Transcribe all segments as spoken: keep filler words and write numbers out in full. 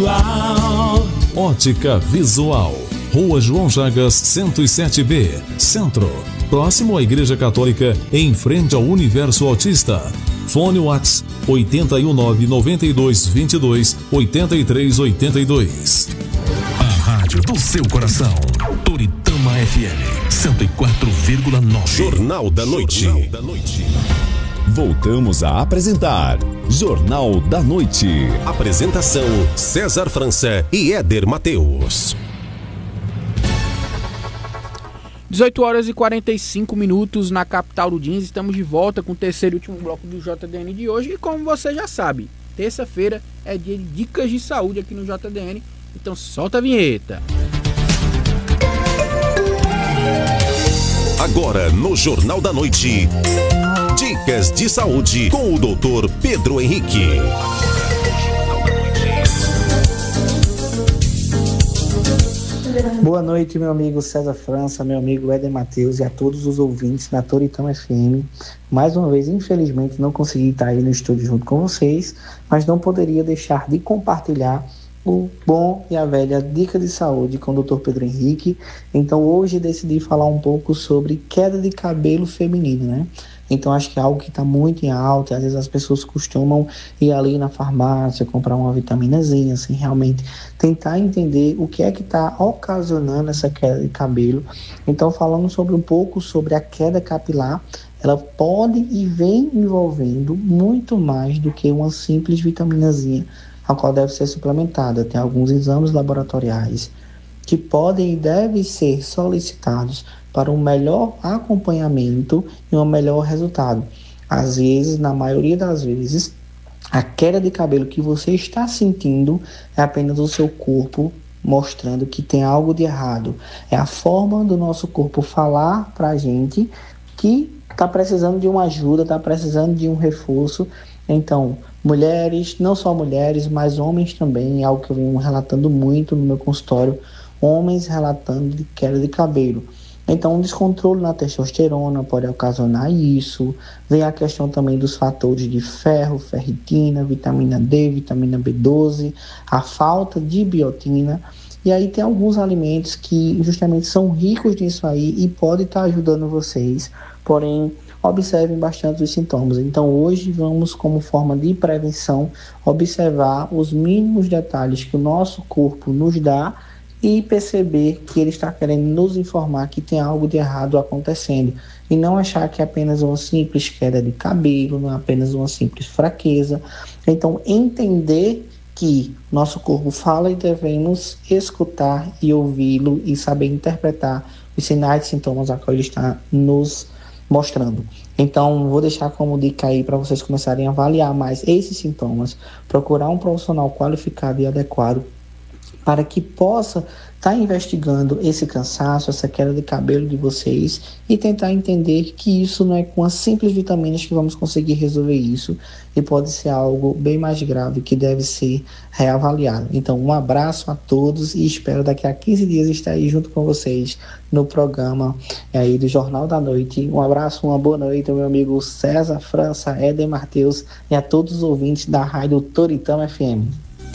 Visual. Ótica Visual, Rua João Chagas, cento e sete B, Centro, próximo à Igreja Católica, em frente ao Universo Autista. Fone Whats oito um nove, nove dois dois dois, oito três oito dois. A rádio do seu coração. Toritama F M cento e quatro vírgula nove. Jornal da Noite. Jornal da Noite. Voltamos a apresentar Jornal da Noite. Apresentação César França e Éder Mateus. dezoito horas e quarenta e cinco minutos na capital do Jeans. Estamos de volta com o terceiro e último bloco do J D N de hoje. E como você já sabe, terça-feira é dia de dicas de saúde aqui no J D N. Então solta a vinheta. Agora no Jornal da Noite, dicas de saúde com o doutor Pedro Henrique. Boa noite, meu amigo César França, meu amigo Éder Mateus e a todos os ouvintes da Toritama F M. Mais uma vez, infelizmente, não consegui estar aí no estúdio junto com vocês, mas não poderia deixar de compartilhar o bom e a velha dica de saúde com o doutor Pedro Henrique. Então hoje decidi falar um pouco sobre queda de cabelo feminino, né? Então acho que é algo que está muito em alta. Às vezes as pessoas costumam ir ali na farmácia comprar uma vitaminazinha sem realmente tentar entender o que é que está ocasionando essa queda de cabelo. Então falando sobre um pouco sobre a queda capilar, ela pode e vem envolvendo muito mais do que uma simples vitaminazinha, a qual deve ser suplementada. Tem alguns exames laboratoriais que podem e devem ser solicitados para um melhor acompanhamento e um melhor resultado. Às vezes, na maioria das vezes, a queda de cabelo que você está sentindo é apenas o seu corpo mostrando que tem algo de errado. É a forma do nosso corpo falar para a gente que está precisando de uma ajuda, está precisando de um reforço. Então, mulheres, não só mulheres, mas homens também, é algo que eu venho relatando muito no meu consultório, homens relatando de queda de cabelo. Então, um descontrole na testosterona pode ocasionar isso. Vem a questão também dos fatores de ferro, ferritina, vitamina D, vitamina B doze, a falta de biotina. E aí tem alguns alimentos que justamente são ricos nisso aí e podem estar ajudando vocês, porém observem bastante os sintomas. Então hoje vamos, como forma de prevenção, observar os mínimos detalhes que o nosso corpo nos dá e perceber que ele está querendo nos informar que tem algo de errado acontecendo. E não achar que é apenas uma simples queda de cabelo, não é apenas uma simples fraqueza. Então entender que nosso corpo fala e devemos escutar e ouvi-lo e saber interpretar os sinais e sintomas a qual ele está nos mostrando. Então, vou deixar como dica aí para vocês começarem a avaliar mais esses sintomas, procurar um profissional qualificado e adequado para que possa estar tá investigando esse cansaço, essa queda de cabelo de vocês e tentar entender que isso não é com as simples vitaminas que vamos conseguir resolver isso e pode ser algo bem mais grave que deve ser reavaliado. Então, um abraço a todos e espero daqui a quinze dias estar aí junto com vocês no programa aí do Jornal da Noite. Um abraço, uma boa noite ao meu amigo César França, Éder Mateus e a todos os ouvintes da rádio Toritama F M.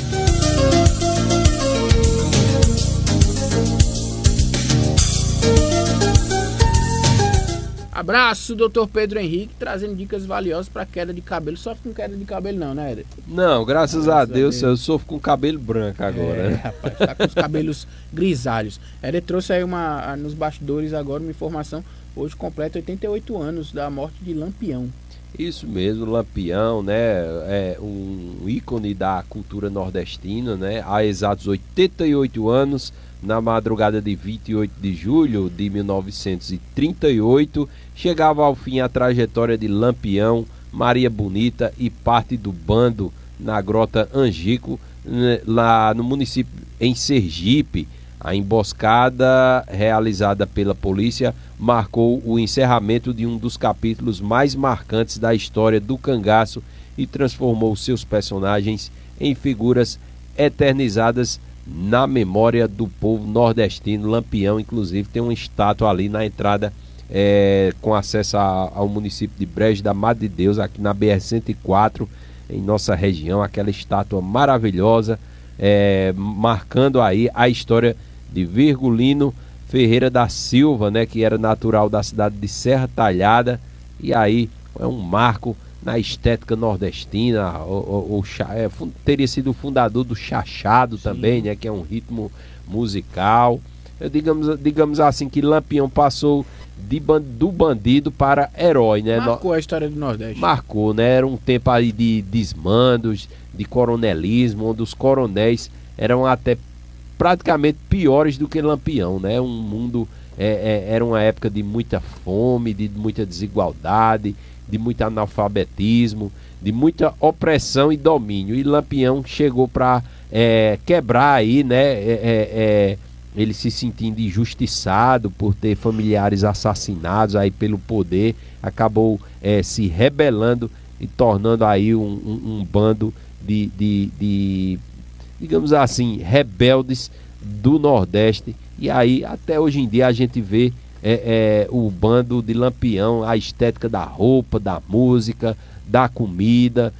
Abraço, doutor Pedro Henrique, trazendo dicas valiosas para queda de cabelo. Sofre com queda de cabelo não, né, Éder? Não, graças, graças a, Deus, a Deus, eu sofro com cabelo branco agora. É, rapaz, tá com os cabelos grisalhos. Éder trouxe aí uma, nos bastidores agora uma informação, hoje completa oitenta e oito anos da morte de Lampião. Isso mesmo, Lampião, né, é um ícone da cultura nordestina, né, há exatos oitenta e oito anos, na madrugada de vinte e oito de julho de mil novecentos e trinta e oito, chegava ao fim a trajetória de Lampião, Maria Bonita e parte do bando na Grota Angico, lá no município em Sergipe. A emboscada realizada pela polícia marcou o encerramento de um dos capítulos mais marcantes da história do cangaço e transformou seus personagens em figuras eternizadas na memória do povo nordestino. Lampião, inclusive, tem uma estátua ali na entrada é, com acesso a, ao município de Brejo da Madre de Deus, aqui na B R cento e quatro, em nossa região. Aquela estátua maravilhosa é, marcando aí a história de Virgulino Ferreira da Silva, né, que era natural da cidade de Serra Talhada, e aí é um marco na estética nordestina. O, o, o, é, teria sido o fundador do chachado. Sim. Também, né, que é um ritmo musical. Eu, digamos, digamos assim que Lampião passou de, do bandido para herói, né? Marcou a história do Nordeste. Marcou, né? Era um tempo aí de desmandos, de coronelismo, onde os coronéis eram até praticamente piores do que Lampião, né? Um mundo, é, é, era uma época de muita fome, de muita desigualdade, de muito analfabetismo, de muita opressão e domínio. E Lampião chegou para é, quebrar aí, né? É, é, é, ele se sentindo injustiçado por ter familiares assassinados aí pelo poder, acabou é, se rebelando e tornando aí um, um, um bando de, de, de, digamos assim, rebeldes do Nordeste. E aí, até hoje em dia, a gente vê é, é, o bando de Lampião, a estética da roupa, da música, da comida,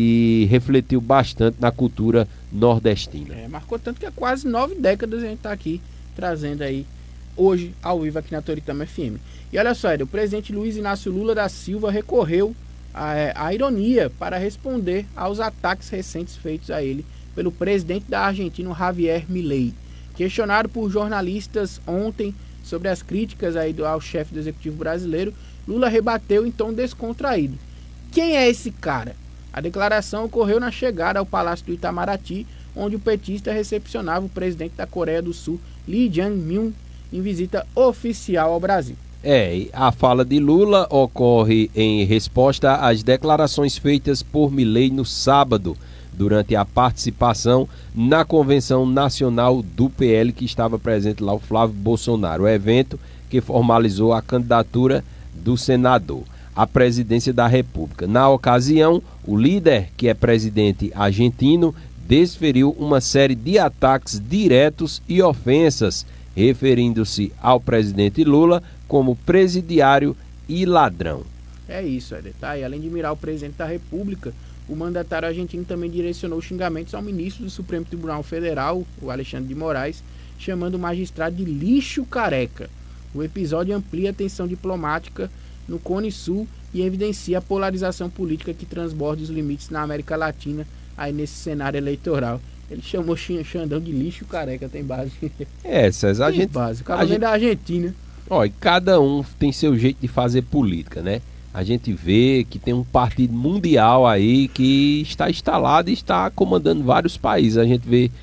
e refletiu bastante na cultura nordestina. É, marcou tanto que há quase nove décadas a gente está aqui trazendo aí hoje ao vivo aqui na Toritama F M. E olha só, o presidente Luiz Inácio Lula da Silva recorreu à, à ironia para responder aos ataques recentes feitos a ele pelo presidente da Argentina, Javier Milei. Questionado por jornalistas ontem sobre as críticas aí do, ao chefe do executivo brasileiro, Lula rebateu em tom descontraído. Quem é esse cara? A declaração ocorreu na chegada ao Palácio do Itamaraty, onde o petista recepcionava o presidente da Coreia do Sul, Lee Jae-myung, em visita oficial ao Brasil. É, a fala de Lula ocorre em resposta às declarações feitas por Milei no sábado, durante a participação na Convenção Nacional do P L, que estava presente lá o Flávio Bolsonaro, o evento que formalizou a candidatura do senador à presidência da República. Na ocasião, o líder, que é presidente argentino, desferiu uma série de ataques diretos e ofensas, referindo-se ao presidente Lula como presidiário e ladrão. É isso, Éder, tá? E além de mirar o presidente da República, o mandatário argentino também direcionou xingamentos ao ministro do Supremo Tribunal Federal, o Alexandre de Moraes, chamando o magistrado de lixo careca. O episódio amplia a tensão diplomática no Cone Sul e evidencia a polarização política que transborda os limites na América Latina, aí nesse cenário eleitoral. Ele chamou Xandão de lixo careca, tem base. É, César, a tem gente... base. O cara vem da Argentina. Olha, cada um tem seu jeito de fazer política, né? A gente vê que tem um partido mundial aí que está instalado e está comandando vários países. A gente vê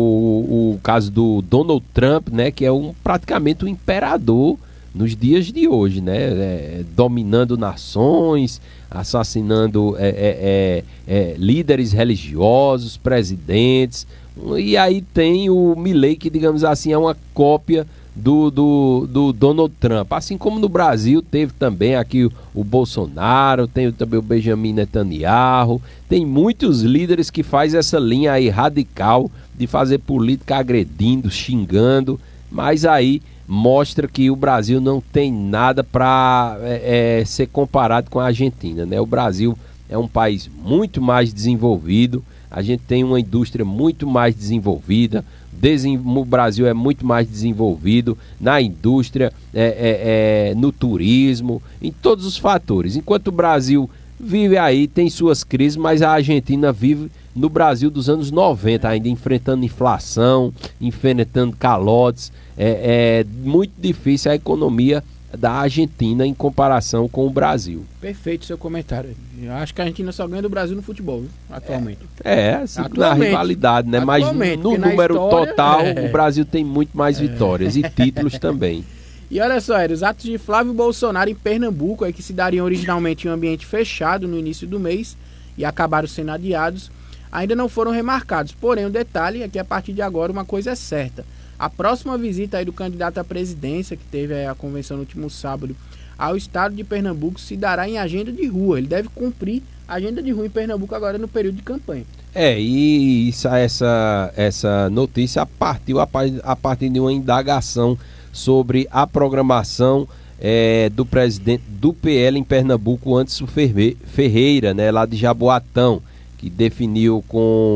o, o caso do Donald Trump, né, que é um, praticamente um imperador nos dias de hoje, né, é, dominando nações, assassinando é, é, é, líderes religiosos, presidentes. E aí tem o Milei, que, digamos assim, é uma cópia Do, do, do Donald Trump, assim como no Brasil teve também aqui o, o Bolsonaro, tem também o Benjamin Netanyahu, tem muitos líderes que fazem essa linha aí radical de fazer política agredindo, xingando, mas aí mostra que o Brasil não tem nada para é, é, ser comparado com a Argentina, né? O Brasil é um país muito mais desenvolvido, a gente tem uma indústria muito mais desenvolvida, o Brasil é muito mais desenvolvido na indústria, é, é, é, no turismo, em todos os fatores. Enquanto o Brasil vive aí, tem suas crises, mas a Argentina vive no Brasil dos anos noventa, ainda enfrentando inflação, enfrentando calotes. É, é muito difícil a economia da Argentina em comparação com o Brasil. Perfeito seu comentário. Eu acho que a Argentina só ganha do Brasil no futebol, viu? Atualmente. É, é assim, na rivalidade, né? Mas no número história, total, é... o Brasil tem muito mais é... vitórias e títulos também. E olha só, os atos de Flávio Bolsonaro em Pernambuco, é que se dariam originalmente em um ambiente fechado no início do mês e acabaram sendo adiados, ainda não foram remarcados. Porém, o detalhe é que a partir de agora uma coisa é certa. A próxima visita aí do candidato à presidência, que teve a convenção no último sábado, ao estado de Pernambuco, se dará em agenda de rua. Ele deve cumprir a agenda de rua em Pernambuco agora no período de campanha. É, e isso, essa, essa notícia partiu a, a partir de uma indagação sobre a programação é, do presidente do P L em Pernambuco, Anderson Ferreira, né, lá de Jaboatão, que definiu com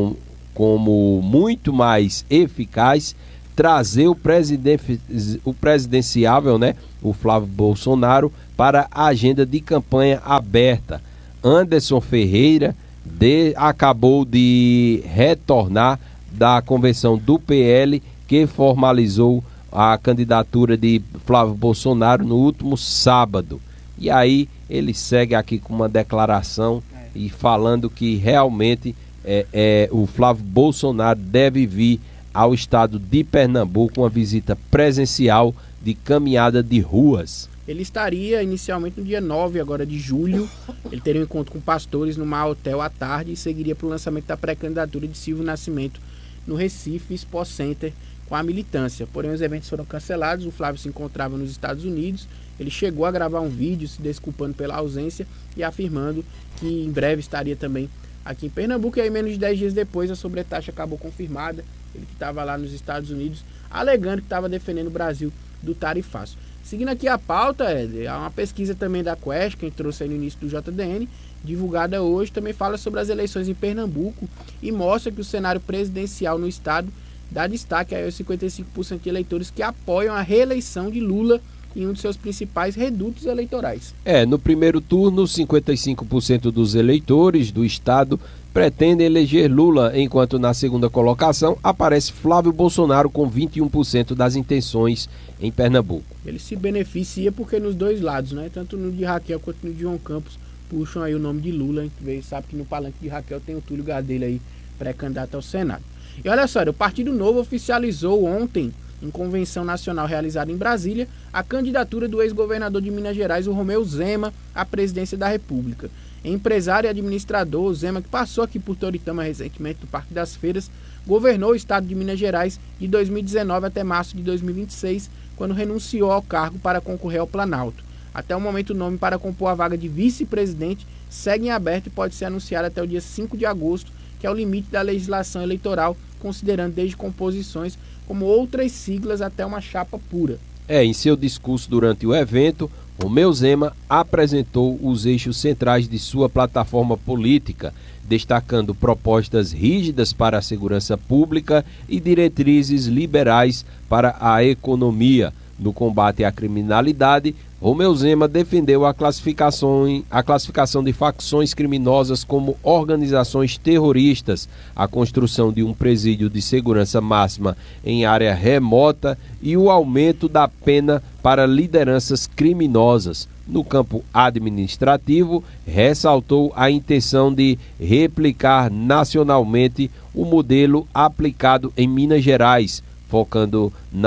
como muito mais eficaz trazer o, presiden- o presidenciável, né, o Flávio Bolsonaro, para a agenda de campanha aberta. Anderson Ferreira de, acabou de retornar da convenção do P L, que formalizou a candidatura de Flávio Bolsonaro no último sábado. E aí ele segue aqui com uma declaração e falando que realmente é, é, o Flávio Bolsonaro deve vir ao estado de Pernambuco, uma visita presencial de caminhada de ruas. Ele estaria inicialmente no dia nove agora de julho. Ele teria um encontro com pastores numa hotel à tarde e seguiria para o lançamento da pré-candidatura de Silvio Nascimento no Recife Expo Center com a militância. Porém, os eventos foram cancelados. O Flávio se encontrava nos Estados Unidos. Ele chegou a gravar um vídeo se desculpando pela ausência e afirmando que em breve estaria também aqui em Pernambuco. E aí, menos de dez dias depois, a sobretaxa acabou confirmada. Ele que estava lá nos Estados Unidos, alegando que estava defendendo o Brasil do tarifaço. Seguindo aqui a pauta, Éder, há uma pesquisa também da Quest, que trouxe aí no início do J D N, divulgada hoje, também fala sobre as eleições em Pernambuco e mostra que o cenário presidencial no estado dá destaque aos cinquenta e cinco por cento de eleitores que apoiam a reeleição de Lula em um de seus principais redutos eleitorais. É, no primeiro turno, cinquenta e cinco por cento dos eleitores do estado pretendem eleger Lula, enquanto na segunda colocação aparece Flávio Bolsonaro com vinte e um por cento das intenções em Pernambuco. Ele se beneficia porque nos dois lados, né? Tanto no de Raquel quanto no de João Campos, puxam aí o nome de Lula. A gente sabe que no palanque de Raquel tem o Túlio Gadelha aí, pré-candidato ao Senado. E olha só, o Partido Novo oficializou ontem, em convenção nacional realizada em Brasília, a candidatura do ex-governador de Minas Gerais, o Romeu Zema, à presidência da República. Empresário e administrador, o Zema, que passou aqui por Toritama recentemente do Parque das Feiras, governou o estado de Minas Gerais de dois mil e dezenove até março de dois mil e vinte e seis, quando renunciou ao cargo para concorrer ao Planalto. Até o momento, o nome para compor a vaga de vice-presidente segue em aberto e pode ser anunciado até o dia cinco de agosto, que é o limite da legislação eleitoral, considerando desde composições como outras siglas até uma chapa pura. É, em seu discurso durante o evento, Romeu Zema apresentou os eixos centrais de sua plataforma política, destacando propostas rígidas para a segurança pública e diretrizes liberais para a economia. No combate à criminalidade, Romeu Zema defendeu a classificação, a classificação de facções criminosas como organizações terroristas, a construção de um presídio de segurança máxima em área remota e o aumento da pena para lideranças criminosas. No campo administrativo, ressaltou a intenção de replicar nacionalmente o modelo aplicado em Minas Gerais, focando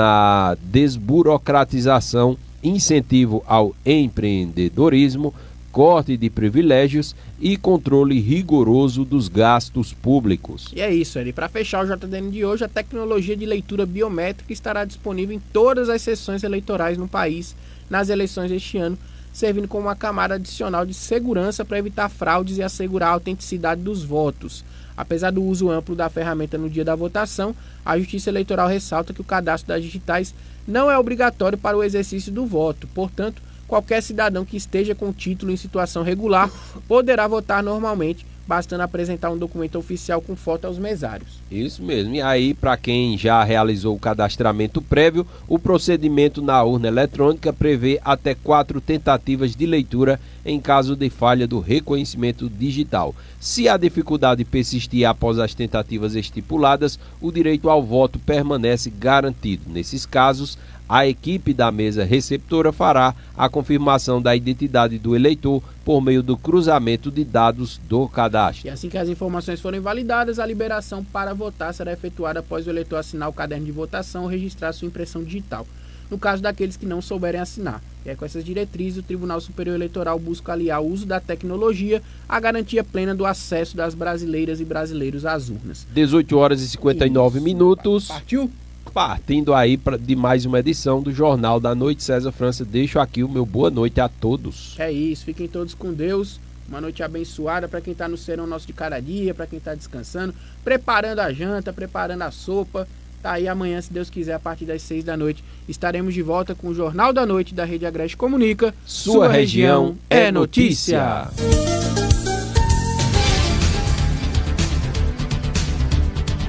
na desburocratização, incentivo ao empreendedorismo, corte de privilégios e controle rigoroso dos gastos públicos. E é isso, Eli. Para fechar o J D N de hoje, a tecnologia de leitura biométrica estará disponível em todas as sessões eleitorais no país nas eleições deste ano, servindo como uma camada adicional de segurança para evitar fraudes e assegurar a autenticidade dos votos. Apesar do uso amplo da ferramenta no dia da votação, a Justiça Eleitoral ressalta que o cadastro das digitais não é obrigatório para o exercício do voto. Portanto, qualquer cidadão que esteja com título em situação regular poderá votar normalmente, bastando apresentar um documento oficial com foto aos mesários. Isso mesmo. E aí, para quem já realizou o cadastramento prévio, o procedimento na urna eletrônica prevê até quatro tentativas de leitura em caso de falha do reconhecimento digital. Se a dificuldade persistir após as tentativas estipuladas, o direito ao voto permanece garantido. Nesses casos, a equipe da mesa receptora fará a confirmação da identidade do eleitor por meio do cruzamento de dados do cadastro. E assim que as informações forem validadas, a liberação para votar será efetuada após o eleitor assinar o caderno de votação ou registrar sua impressão digital, no caso daqueles que não souberem assinar. E aí, com essas diretrizes, o Tribunal Superior Eleitoral busca aliar o uso da tecnologia à garantia plena do acesso das brasileiras e brasileiros às urnas. dezoito horas e cinquenta e nove minutos. Partiu? Partindo aí pra, de mais uma edição do Jornal da Noite. César França, deixo aqui o meu boa noite a todos. É isso, fiquem todos com Deus. Uma noite abençoada para quem está no serão nosso de cada dia, para quem está descansando, preparando a janta, preparando a sopa. Tá aí amanhã, se Deus quiser, a partir das seis da noite, estaremos de volta com o Jornal da Noite da Rede Agreste Comunica. Sua, Sua região, região é notícia. notícia.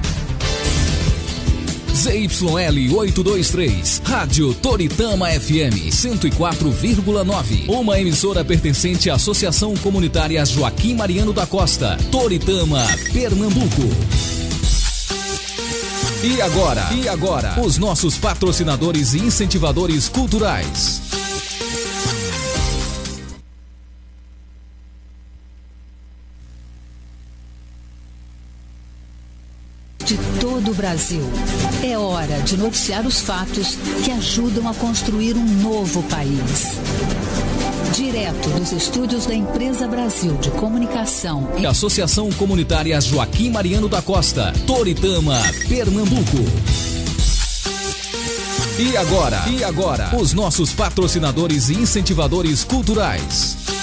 C Y L oitocentos e vinte e três, Rádio Toritama F M cento e quatro vírgula nove. Uma emissora pertencente à Associação Comunitária Joaquim Mariano da Costa, Toritama, Pernambuco. E agora, e agora, os nossos patrocinadores e incentivadores culturais. De todo o Brasil. É hora de noticiar os fatos que ajudam a construir um novo país. Direto dos estúdios da Empresa Brasil de Comunicação e Associação Comunitária Joaquim Mariano da Costa, Toritama, Pernambuco. E agora, e agora, os nossos patrocinadores e incentivadores culturais.